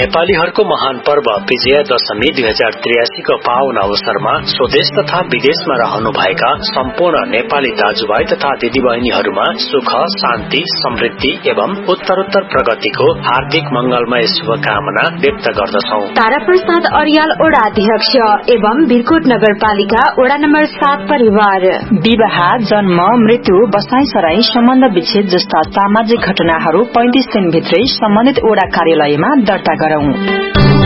नेपालीहरूको महान पर्व विजया दशमी 2083 को पावन अवसरमा स्वदेश तथा विदेशमा रहनुभएका सम्पूर्ण नेपाली दाजुभाइ तथा दिदीबहिनीहरूमा सुख, शान्ति, समृद्धि एवं उत्तरोत्तर प्रगतिको हार्दिक मंगलमय शुभकामना व्यक्त गर्दछौ। ताराप्रसाद अर्याल ओडा अध्यक्ष एवं वीरकोट नगरपालिका ओडा नम्बर 7 परिवार। विवाह, जन्म, मृत्यु, बसाई सराई, सम्बन्ध विच्छेद जस्ता सामाजिक घटनाहरू 35 दिनभित्रै सम्बन्धित ओडा कार्यालयमा दर्ता गरौं।